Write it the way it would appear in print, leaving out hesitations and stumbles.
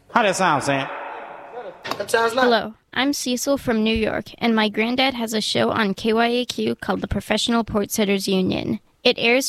How that sound, Sam? That sounds like. Hello, I'm Cecil from New York, and my granddad has a show on KYAQ called the Professional Port Sitters Union. It airs